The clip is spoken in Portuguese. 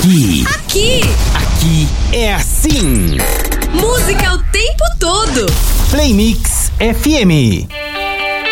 Aqui é assim. Música o tempo todo. Play Mix FM.